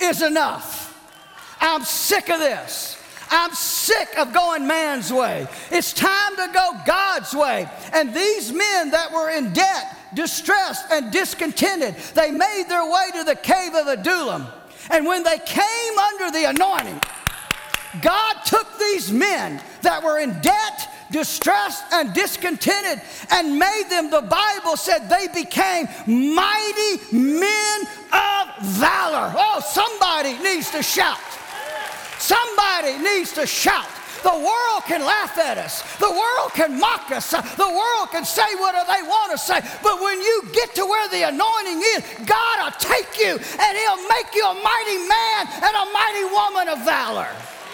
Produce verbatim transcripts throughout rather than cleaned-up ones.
is enough. I'm sick of this. I'm sick of going man's way. It's time to go God's way. And these men that were in debt, distressed, and discontented, they made their way to the cave of Adullam. And when they came under the anointing, God took these men that were in debt, distressed, and discontented and made them, the Bible said, they became mighty men of valor. Oh, somebody needs to shout. Somebody needs to shout. The world can laugh at us. The world can mock us. The world can say what they want to say. But when you get to where the anointing is, God will take you and He'll make you a mighty man and a mighty woman of valor.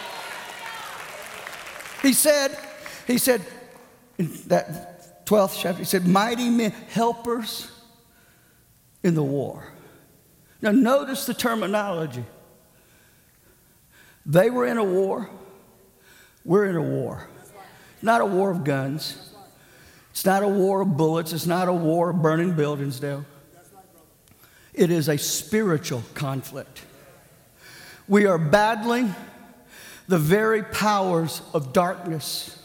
He said, he said in that twelfth chapter, he said, mighty men, helpers in the war. Now notice the terminology. They were in a war. We're in a war. It's not a war of guns. It's not a war of bullets. It's not a war of burning buildings down. It is a spiritual conflict. We are battling the very powers of darkness.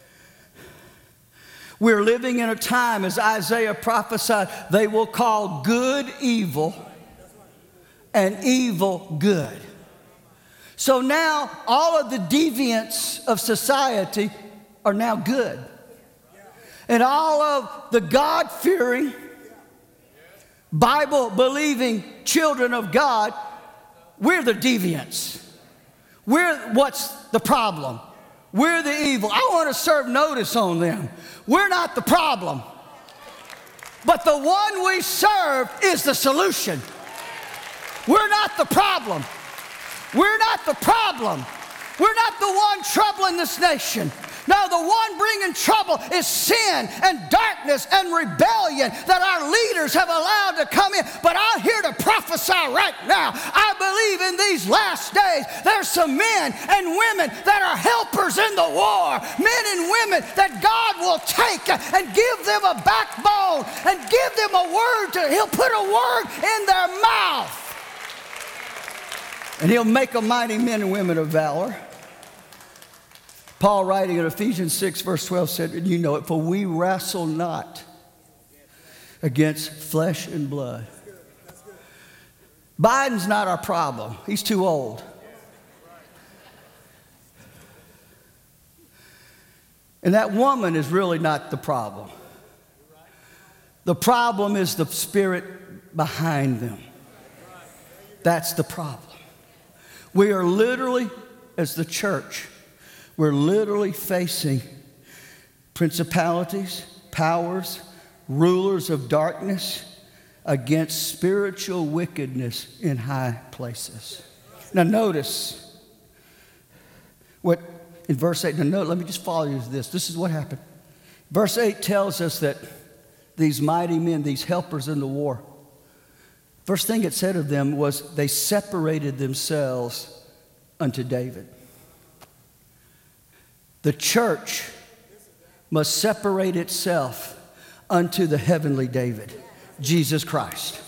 We're living in a time, as Isaiah prophesied, they will call good evil and evil good. So now all of the deviants of society are now good. And all of the God-fearing, Bible-believing children of God, we're the deviants. We're what's the problem. We're the evil. I want to serve notice on them. We're not the problem. But the one we serve is the solution. We're not the problem. We're not the problem. We're not the one troubling this nation. No, the one bringing trouble is sin and darkness and rebellion that our leaders have allowed to come in. But I'm here to prophesy right now. I believe in these last days there's some men and women that are helpers in the war. Men and women that God will take and give them a backbone and give them a word to, He'll put a word in their mouth. And He'll make them mighty men and women of valor. Paul, writing in Ephesians six, verse twelve, said, and you know it, for we wrestle not against flesh and blood. Biden's not our problem. He's too old. And that woman is really not the problem. The problem is the spirit behind them. That's the problem. We are literally, as the church, we're literally facing principalities, powers, rulers of darkness against spiritual wickedness in high places. Now notice what in verse eight, now note, let me just follow you to this. This is what happened. Verse eight tells us that these mighty men, these helpers in the war, first thing it said of them was they separated themselves unto David. The church must separate itself unto the heavenly David, Jesus Christ.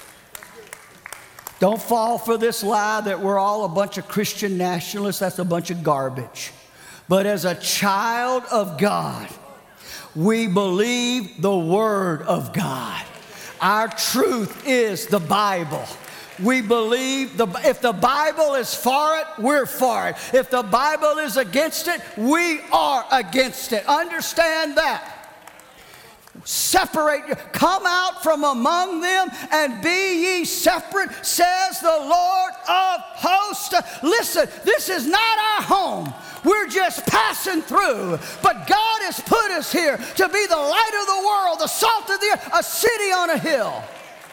Don't fall for this lie that we're all a bunch of Christian nationalists. That's a bunch of garbage. But as a child of God, we believe the Word of God. Our truth is the Bible. We believe the, if the Bible is for it, we're for it. If the Bible is against it, we are against it. Understand that. Separate, come out from among them and be ye separate, says the Lord of hosts. Listen, this is not our home. We're just passing through. But God has put us here to be the light of the world, the salt of the earth, a city on a hill.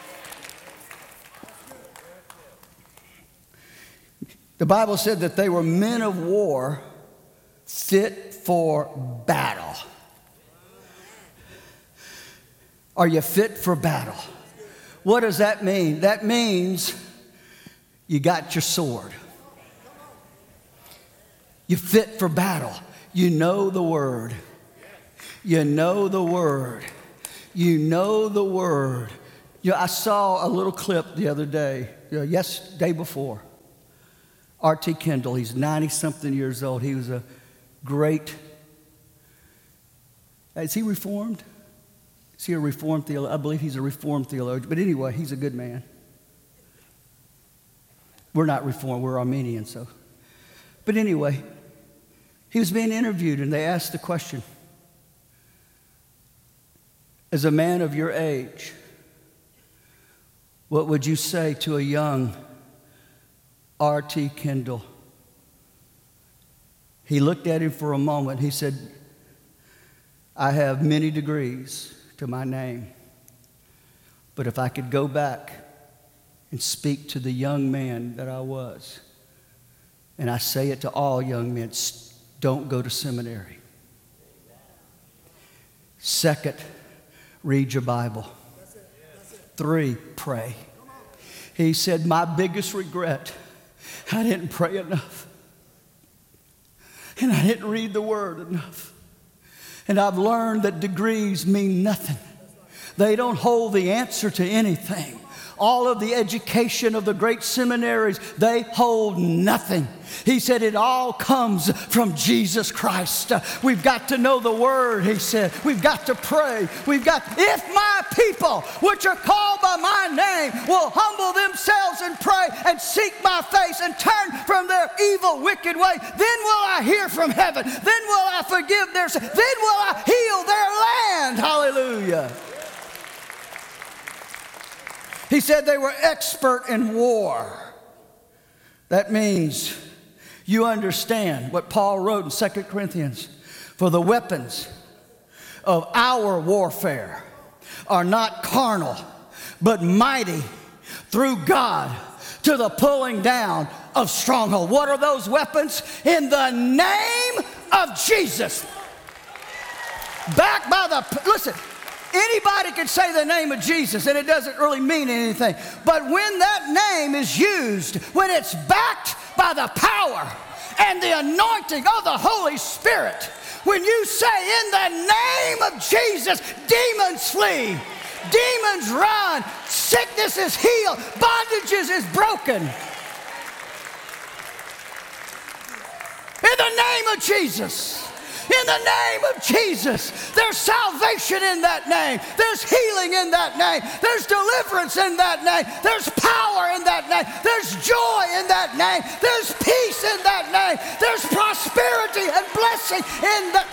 The Bible said that they were men of war fit for battle. Are you fit for battle? What does that mean? That means you got your sword. You fit for battle. You know the word. You know the word. You know the word. You know, I saw a little clip the other day, you know, yes, day before. R T Kendall, he's ninety-something years old. He was a great, is he Reformed? Is he a Reformed theologian? I believe he's a Reformed theologian. But anyway, he's a good man. We're not Reformed, we're Armenian, so. But anyway, he was being interviewed, and they asked the question, as a man of your age, what would you say to a young R T Kendall? He looked at him for a moment. He said, I have many degrees to my name, but if I could go back and speak to the young man that I was, and I say it to all young men, don't go to seminary. Second, read your Bible. Three, pray. He said, my biggest regret, I didn't pray enough. And I didn't read the Word enough. And I've learned that degrees mean nothing. They don't hold the answer to anything. All of the education of the great seminaries, they hold nothing. He said it all comes from Jesus Christ. Uh, we've got to know the Word, he said. We've got to pray. We've got, if my people, which are called by my name, will humble themselves and pray and seek my face and turn from their evil, wicked way, then will I hear from heaven. Then will I forgive their sin. Then will I heal their land. Hallelujah. He said they were expert in war. That means you understand what Paul wrote in Second Corinthians. For the weapons of our warfare are not carnal, but mighty through God to the pulling down of strongholds. What are those weapons? In the name of Jesus. Backed by the, listen, anybody can say the name of Jesus and it doesn't really mean anything. But when that name is used, when it's backed by the power and the anointing of the Holy Spirit, when you say in the name of Jesus, demons flee, demons run, sickness is healed, bondages is broken. In the name of Jesus. In the name of Jesus, there's salvation in that name. There's healing in that name. There's deliverance in that name. There's power in that name. There's joy in that name. There's peace in that name. There's prosperity and blessing in that.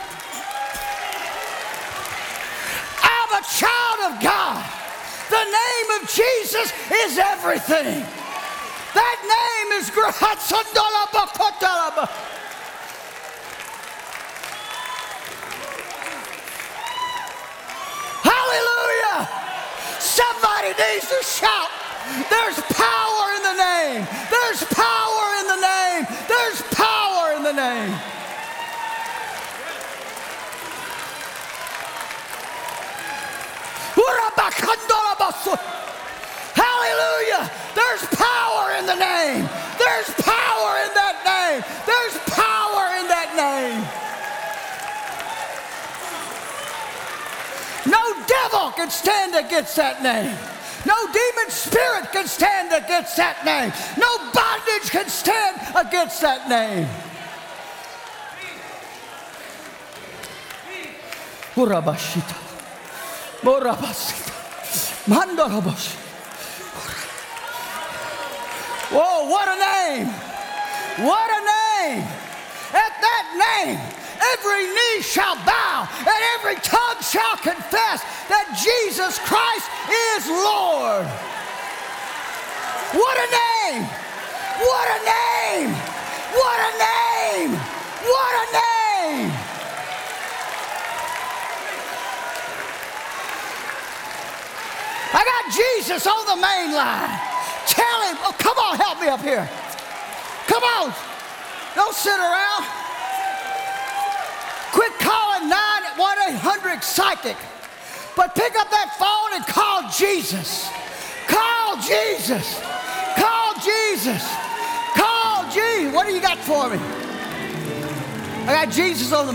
I'm a child of God. The name of Jesus is everything. That name is great. Hallelujah! Somebody needs to shout. There's power in the name. There's power in the name. There's power in the name. Hallelujah! There's power in the name. There's power in that name. There's power in that name. No devil can stand against that name. No demon spirit can stand against that name. No bondage can stand against that name. Urabashita. Morabasita. Mandarabashi. Whoa, what a name. What a name. At that name, every knee shall bow and every tongue shall confess that Jesus Christ is Lord. What a name! What a name! What a name! What a name! I got Jesus on the main line. Tell him, oh, come on, help me up here. Come on. Don't sit around. Quit calling nine one eight hundred psychic. But pick up that phone and call Jesus. Call Jesus. Call Jesus. Call Jesus. What do you got for me? I got Jesus on the